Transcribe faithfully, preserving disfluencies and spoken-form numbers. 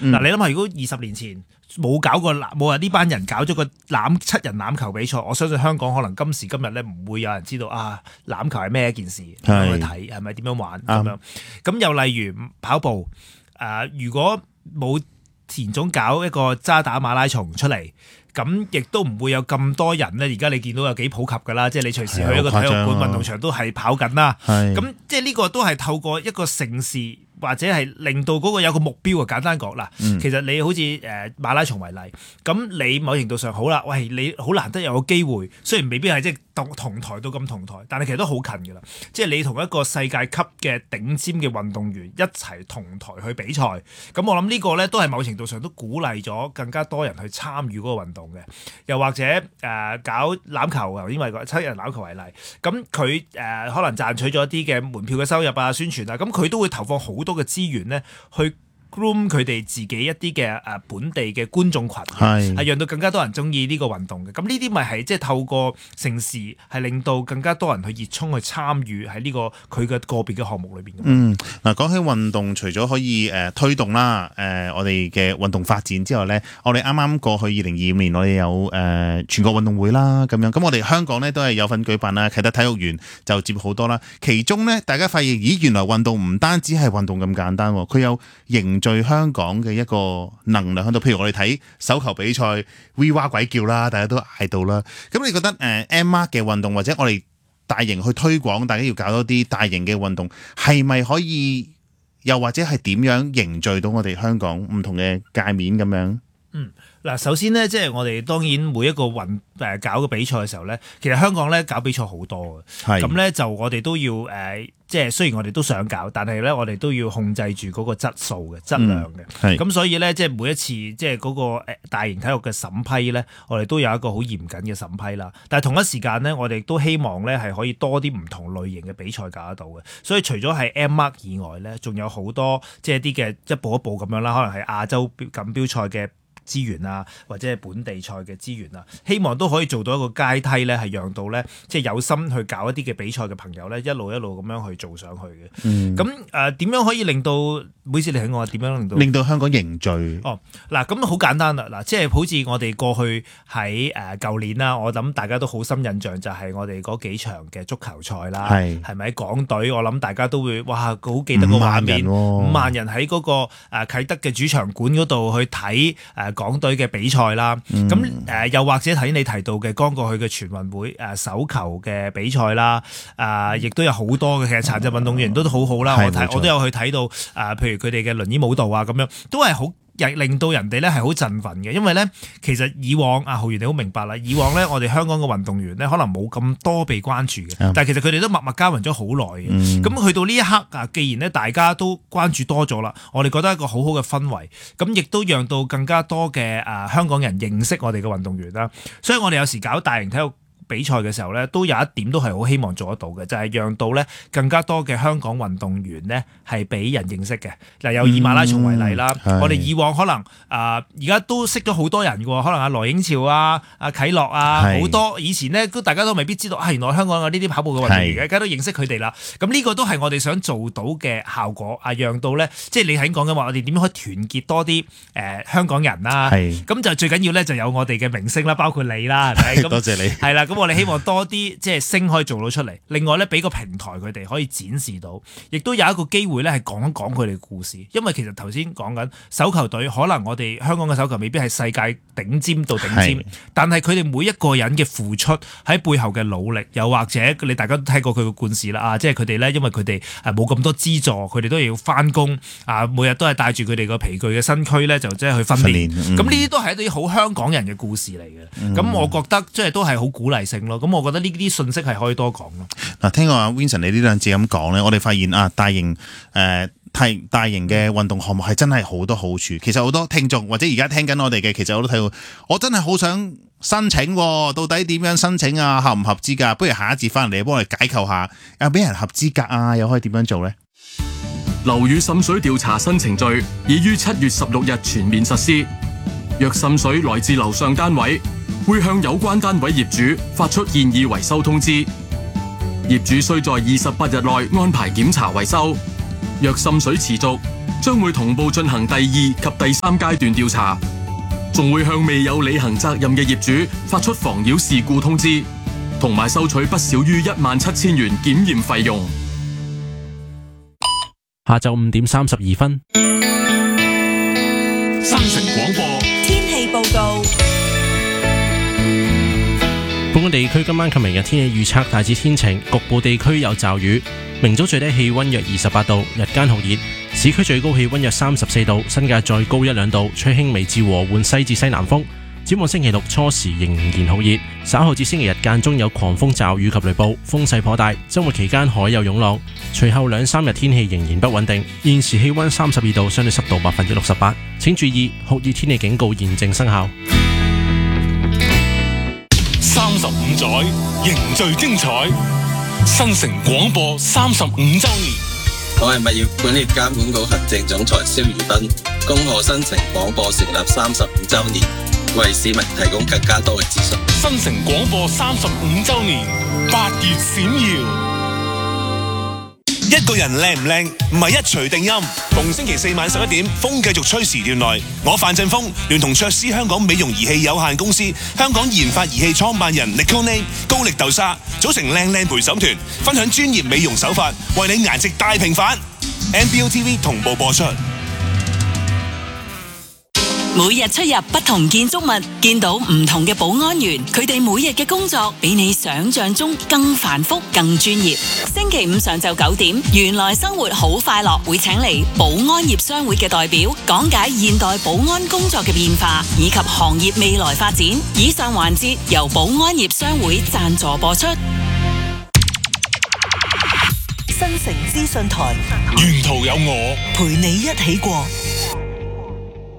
嗯、你諗下，如果二十年前冇搞過冇話呢班人搞咗個欖七人欖球比賽，我相信香港可能今時今日咧唔會有人知道啊欖球係咩一件事，去睇係咪點樣玩咁樣。咁又例如跑步，誒、呃、如果冇田總搞一個渣打馬拉松出嚟，咁亦都唔會有咁多人咧。而家你見到有幾普及㗎啦，即係你隨時去一個體育館運動場都係跑緊啦。咁即係呢個都係透過一個盛事，或者係令到嗰個有個目標啊。簡單講嗱，嗯、其實你好似誒、呃、馬拉松為例，咁你某程度上好啦，喂，你好難得有個機會，雖然未必係即係同同台到咁同台，但係其實都好近㗎啦。即係你同一個世界級嘅頂尖嘅運動員一齊同台去比賽，咁我諗呢個咧都係某程度上都鼓勵咗更加多人去參與嗰個運動嘅。又或者誒、呃、搞欖球，因為個七人欖球為例，咁佢誒可能賺取咗一啲嘅門票嘅收入啊、宣傳啊，咁佢都會投放好多嘅資源咧去groom 佢哋自己一啲嘅誒本地嘅觀眾群，係係讓到更加多人中意呢個運動嘅。咁呢啲咪係即係透過盛事係令到更加多人去熱衷去參與喺呢個佢嘅個別嘅項目裏邊。 嗯，嗱講起運動，除咗可以誒、呃、推動啦，誒、呃、我哋嘅運動發展之外咧，我哋啱啱過去二零二五年我哋有誒、呃、全國運動會啦，咁樣咁我哋香港咧都係有份舉辦啦，啟德體育園就接好多啦。其中咧大家發現，咦原來運動唔單止係運動咁簡單，佢有形聚香港嘅一個能量喺度，譬如我哋睇手球比賽 ，We 哇鬼叫啦，大家都嗌到啦。咁你覺得誒 M Mark 嘅運動或者我哋大型去推廣，大家要搞多啲大型嘅運動，係咪可以？又或者係點樣凝聚到我哋香港唔同嘅界面咁樣？ 嗯。嗱，首先咧，即係我哋當然每一個運誒搞個比賽嘅時候咧，其實香港咧搞比賽好多嘅，咁咧就我哋都要誒、呃，即係雖然我哋都想搞，但係咧我哋都要控制住嗰個質素嘅質量嘅，咁、嗯、所以咧即係每一次即係嗰個誒大型體育嘅審批咧，我哋都有一個好嚴謹嘅審批啦。但係同一時間咧，我哋都希望咧係可以多啲唔同類型嘅比賽搞得到嘅。所以除咗係 M Mark 以外咧，仲有好多即係啲嘅一步一步咁樣啦，可能係亞洲錦標賽嘅資源啊，或者係本地賽嘅資源啊，希望都可以做到一個階梯咧，係讓到咧即係有心去搞一啲嘅比賽嘅朋友咧，一路一路咁樣去做上去嘅。咁誒點樣可以令到每次你睇我話點樣令到令到香港凝聚？ 哦，嗱咁好簡單啦，嗱即係好似我哋過去喺誒舊年啦，我諗大家都好深印象就係我哋嗰幾場嘅足球賽啦，係係咪港隊？我諗大家都會哇好記得個畫面，五萬人喺嗰個誒啟德嘅主場館嗰度去睇誒港隊嘅比賽啦，咁誒、嗯呃、又或者睇你提到嘅剛過去嘅全運會誒、呃、手球嘅比賽啦，誒、呃、亦都有好多嘅，其實殘疾運動員都好好啦，我睇我都有去睇到誒、呃，譬如佢哋嘅輪椅舞蹈啊咁樣，都係好令到人哋咧係好振奮嘅，因為咧其實以往啊浩源你好明白啦，以往咧我哋香港嘅運動員咧可能冇咁多被關注嘅，嗯、但係其實佢哋都默默耕耘咗好耐嘅，咁、嗯、去到呢一刻啊，既然咧大家都關注多咗啦，我哋覺得一個好好嘅氛圍，咁亦都讓到更加多嘅誒、呃、香港人認識我哋嘅運動員啦，所以我哋有時搞大型體育比賽嘅時候咧，都有一點都係好希望做得到嘅，就係、是、讓到咧更加多嘅香港運動員咧係俾人認識嘅。嗱，有以馬拉松為例啦，嗯、我哋以往可能啊，而、呃、家都識咗好多人嘅，可能阿羅英潮啊、阿啟樂啊，好多以前咧都大家都未必知道，啊原來香港有呢啲跑步嘅運動員嘅，大家都認識佢哋啦。咁呢個都係我哋想做到嘅效果啊，讓到咧即係你喺講緊話，我哋點樣可以團結多啲誒、呃、香港人啦。咁就最緊要咧就有我哋嘅明星啦，包括你啦，係咪？ 多謝你。係啦，咁。我哋希望多啲即係星可以做到出嚟，另外咧俾個平台佢哋可以展示到，亦都有一個機會咧係講一講佢哋嘅故事。因為其實頭先講緊手球隊，可能我哋香港嘅手球未必係世界頂尖到頂尖，但係佢哋每一個人嘅付出喺背後嘅努力，又或者你大家都聽過佢嘅故事啦啊，即係佢哋咧因為佢哋誒冇咁多資助，佢哋都要翻工啊，每日都係帶住佢哋個疲具嘅身軀咧，就即係去訓練。咁呢啲都係一啲好香港人嘅故事嚟嘅。咁、嗯、我覺得即係都係好鼓勵。咁我覺得呢啲信息係可以多講咯。 嗱，聽過阿 Vincent 你呢兩字咁講咧，我哋發現啊，大型誒大、呃、大型嘅運動項目係真係好多好處。其實好多聽眾或者而家聽緊我哋嘅，其實我都睇到，我真係好想申請，到底點樣申請啊？合唔合資格？不如下一節翻嚟幫我哋解構下，有俾人合資格啊？又可以點樣做呢？ 樓宇滲水調查新程序已於七月十六日全面實施。若滲水來自樓上單位，會向有關單位業主發出建議維修通知，業主需在二十八日內安排檢查維修。若滲水持續， 將會同步進行第二及第三階段調查，仲會向未有履行責任嘅業主發出妨擾事故通知，同埋收取不少於一萬七千元檢驗費用。 下晝五點三十二分， 新城廣播天氣報告。 本港地區今晚及明日天氣預測大致天晴，局部地區有驟雨。明早最低氣溫約二十八度，日間酷熱，市區最高氣溫約三十四度，新界再高一兩度，吹輕微至和緩西至西南風。展望星期六初時仍然酷熱，稍後至星期日間中有狂風驟雨及雷暴，風勢頗大。周末期間海有湧浪，隨後兩三日天氣仍然不穩定。現時氣溫三十二度，相對濕度百分之六十八。請注意酷熱天氣警告現正生效。 三十五載凝聚精彩，新城廣播三十五週年。 我係物業管理監管局行政總裁蕭如斌，恭賀新城廣播成立三十五週年，為市民提供更加多嘅資訊。 新城廣播三十五週年，八月閃耀。一個人靚唔靚，唔係一錘定音。逢星期四晚十一點，風繼續吹時段內，我范振鋒聯同卓斯香港美容儀器有限公司、香港研發儀器創辦人 Nicole 高力豆沙組成靚靚陪審團，分享專業美容手法，為你顏值大平反。N B O T V 同步播出。 每日出入不同建築物，見到唔同嘅保安員，佢哋每日嘅工作比你想象中更繁複、更專業。星期五上晝九點，原來生活好快樂會請嚟保安業商會嘅代表，講解現代保安工作嘅變化以及行業未來發展。以上環節由保安業商會贊助播出。 新城資訊台， 沿途有我陪你一起過。